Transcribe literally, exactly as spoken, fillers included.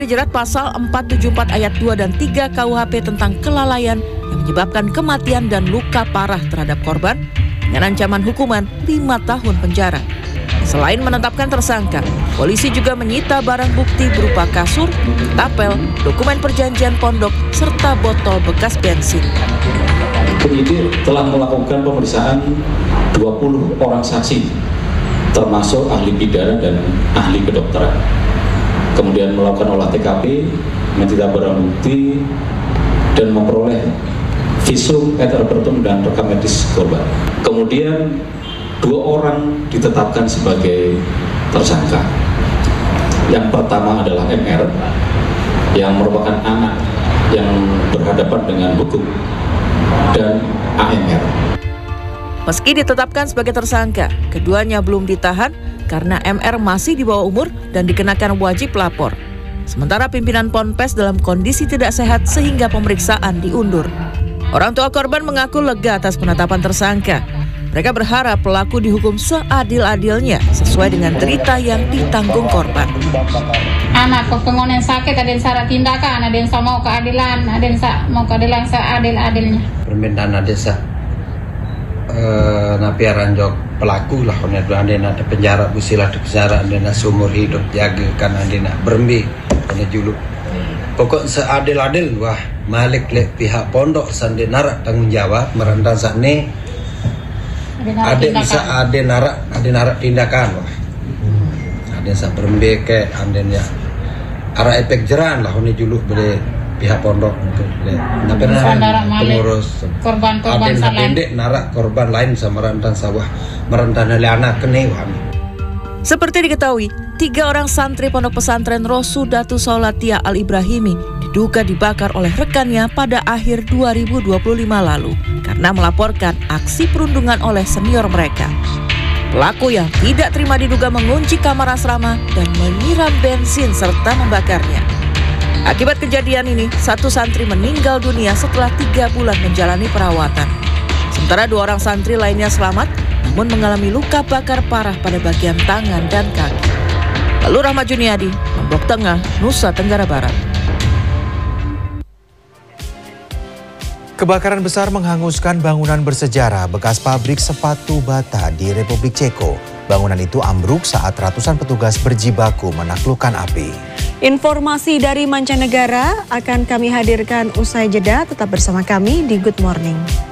Dijerat pasal empat tujuh empat ayat dua dan tiga K U H P tentang kelalaian yang menyebabkan kematian dan luka parah terhadap korban dengan ancaman hukuman lima tahun penjara. Selain menetapkan tersangka, polisi juga menyita barang bukti berupa kasur, tapel, dokumen perjanjian pondok, serta botol bekas bensin. Penyidik telah melakukan pemeriksaan dua puluh orang saksi, termasuk ahli pidana dan ahli kedokteran. Kemudian melakukan olah T K P, menyita barang bukti, dan memperoleh visum et repertum dan rekam medis korban. Kemudian dua orang ditetapkan sebagai tersangka. Yang pertama adalah M R, yang merupakan anak yang berhadapan dengan hukum, dan A M R. Meski ditetapkan sebagai tersangka, keduanya belum ditahan karena M R masih di bawah umur dan dikenakan wajib lapor. Sementara pimpinan Ponpes dalam kondisi tidak sehat sehingga pemeriksaan diundur. Orang tua korban mengaku lega atas penetapan tersangka. Mereka berharap pelaku dihukum seadil-adilnya sesuai dengan derita yang ditanggung korban. Anak pengen yang sakit, ada yang salah tindakan, ada yang mau keadilan, ada yang mau keadilan seadil-adilnya. Permintaan desa Uh, napi aranjok pelaku lah, ada ada penjara busilah di penjara, ada seumur hidup jaga kan, ada berembi kena juluk. Pokok seadil-adil wah malik le pihak pondok sandi narak tanggung jawab merendang sakne ada bisa ada narak ada narak tindakan wah ada sa berembi ke anden ya arah efek jeran lah ini juluk bede pihak pondok mungkin nah pernah pengurus korban-korban salah pendek narak korban lain sama rentan sawah merentana anak kene wami. Seperti diketahui, tiga orang santri pondok pesantren Rosudatu Saulatia Al Ibrahimi diduga dibakar oleh rekannya pada akhir dua ribu dua puluh lima lalu karena melaporkan aksi perundungan oleh senior mereka. Pelaku yang tidak terima diduga mengunci kamar asrama dan menyiram bensin serta membakarnya. Akibat kejadian ini, satu santri meninggal dunia setelah tiga bulan menjalani perawatan. Sementara dua orang santri lainnya selamat, namun mengalami luka bakar parah pada bagian tangan dan kaki. Lalu Rahmat Juniadi, Lombok Tengah, Nusa Tenggara Barat. Kebakaran besar menghanguskan bangunan bersejarah bekas pabrik sepatu bata di Republik Ceko. Bangunan itu ambruk saat ratusan petugas berjibaku menaklukkan api. Informasi dari mancanegara akan kami hadirkan usai jeda. Tetap bersama kami di Good Morning.